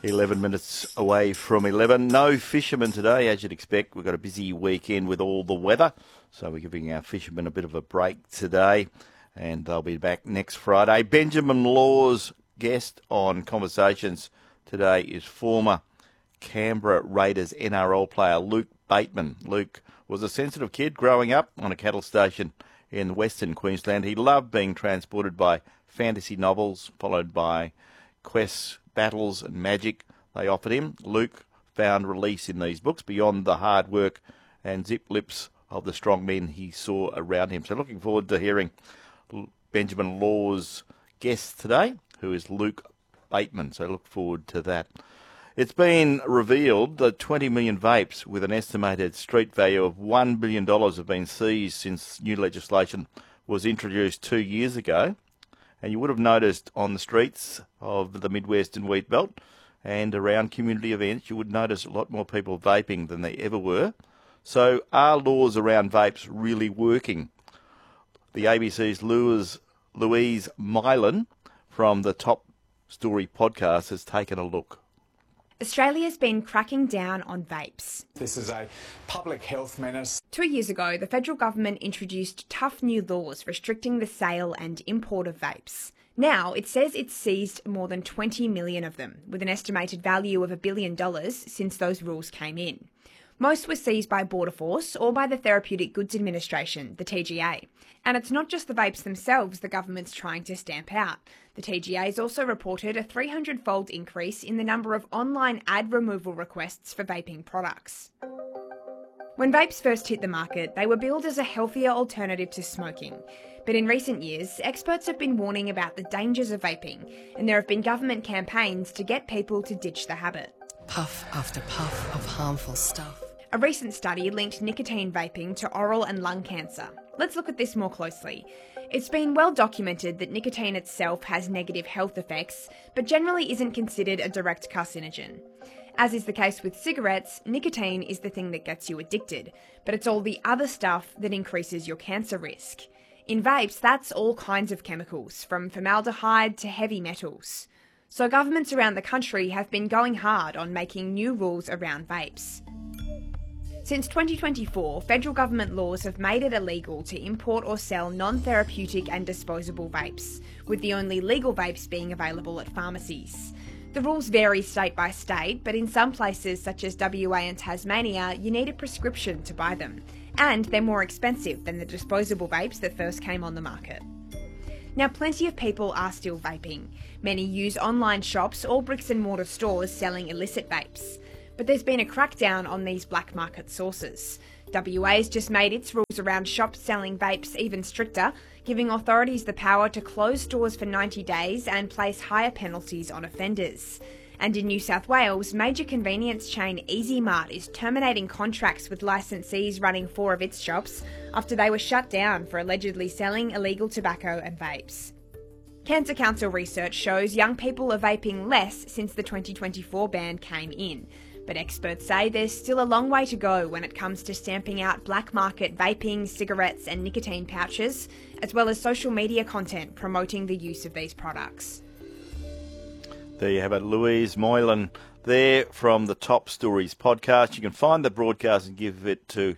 11 minutes away from 11. No fishermen today, as you'd expect. We've got a busy weekend with all the weather, so we're giving our fishermen a bit of a break today, and they'll be back next Friday. Benjamin Law's guest on Conversations today is former Canberra Raiders NRL player Luke Bateman. Luke was a sensitive kid growing up on a cattle station in Western Queensland. He loved being transported by fantasy novels, followed by quests, battles and magic they offered him. Luke found release in these books beyond the hard work and zip lips of the strong men he saw around him. So looking forward to hearing Benjamin Law's guest today, who is Luke Bateman. So look forward to that. It's been revealed that 20 million vapes with an estimated street value of $1 billion have been seized since new legislation was introduced 2 years ago. And you would have noticed on the streets of the Midwest and Wheat Belt and around community events, you would notice a lot more people vaping than there ever were. So are laws around vapes really working? The ABC's Louise Mylan from the Top Story podcast has taken a look. Australia's been cracking down on vapes. This is a public health menace. 2 years ago, the federal government introduced tough new laws restricting the sale and import of vapes. Now, it says it's seized more than 20 million of them, with an estimated value of $1 billion since those rules came in. Most were seized by Border Force or by the Therapeutic Goods Administration, the TGA. And it's not just the vapes themselves the government's trying to stamp out. The TGA's also reported a 300-fold increase in the number of online ad removal requests for vaping products. When vapes first hit the market, they were billed as a healthier alternative to smoking. But in recent years, experts have been warning about the dangers of vaping, and there have been government campaigns to get people to ditch the habit. Puff after puff of harmful stuff. A recent study linked nicotine vaping to oral and lung cancer. Let's look at this more closely. It's been well documented that nicotine itself has negative health effects, but generally isn't considered a direct carcinogen. As is the case with cigarettes, nicotine is the thing that gets you addicted, but it's all the other stuff that increases your cancer risk. In vapes, that's all kinds of chemicals, from formaldehyde to heavy metals. So governments around the country have been going hard on making new rules around vapes. Since 2024, federal government laws have made it illegal to import or sell non-therapeutic and disposable vapes, with the only legal vapes being available at pharmacies. The rules vary state by state, but in some places such as WA and Tasmania, you need a prescription to buy them, and they're more expensive than the disposable vapes that first came on the market. Now, plenty of people are still vaping. Many use online shops or bricks and mortar stores selling illicit vapes. But there's been a crackdown on these black market sources. WA's just made its rules around shops selling vapes even stricter, giving authorities the power to close stores for 90 days and place higher penalties on offenders. And in New South Wales, major convenience chain EasyMart is terminating contracts with licensees running 4 of its shops after they were shut down for allegedly selling illegal tobacco and vapes. Cancer Council research shows young people are vaping less since the 2024 ban came in. But experts say there's still a long way to go when it comes to stamping out black market vaping, cigarettes and nicotine pouches, as well as social media content promoting the use of these products. There you have it, Louise Moylan there from the Top Stories podcast. You can find the broadcast and give it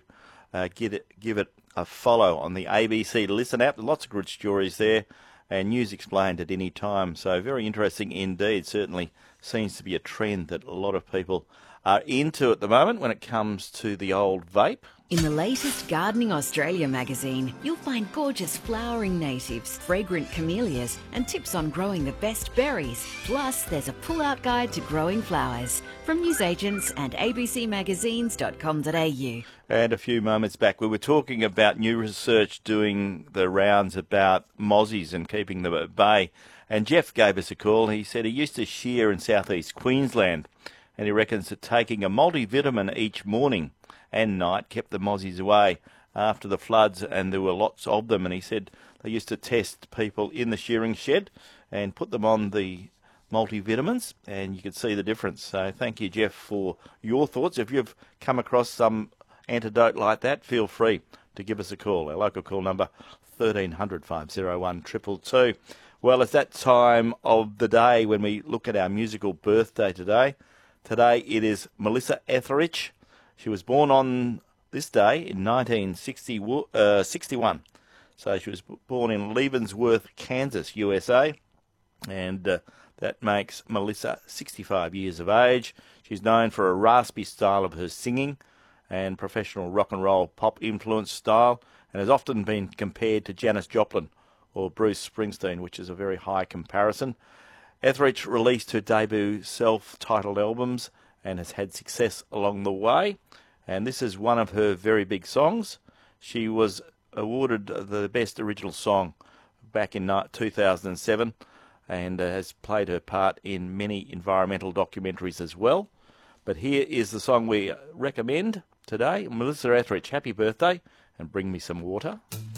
a follow on the ABC Listen app. Lots of good stories there and news explained at any time. So very interesting indeed. Certainly seems to be a trend that a lot of people are into at the moment when it comes to the old vape. In the latest Gardening Australia magazine, you'll find gorgeous flowering natives, fragrant camellias, and tips on growing the best berries. Plus, there's a pull-out guide to growing flowers from newsagents and abcmagazines.com.au. And a few moments back, we were talking about new research doing the rounds about mozzies and keeping them at bay. And Jeff gave us a call. He said he used to shear in southeast Queensland, and he reckons that taking a multivitamin each morning and night kept the mozzies away after the floods, and there were lots of them. And he said they used to test people in the shearing shed and put them on the multivitamins, and you could see the difference. So thank you, Jeff, for your thoughts. If you've come across some antidote like that, feel free to give us a call. Our local call number 1300 501 222. Well, it's that time of the day when we look at our musical birthday today. Today it is Melissa Etheridge. She was born on this day in 1961. So she was born in Leavenworth, Kansas, USA. And that makes Melissa 65 years of age. She's known for a raspy style of her singing and professional rock and roll pop influence style, and has often been compared to Janis Joplin or Bruce Springsteen, which is a very high comparison. Etheridge released her debut self-titled albums and has had success along the way, and this is one of her very big songs. She was awarded the Best Original Song back in 2007 and has played her part in many environmental documentaries as well. But here is the song we recommend today. Melissa Etheridge, happy birthday, and bring me some water.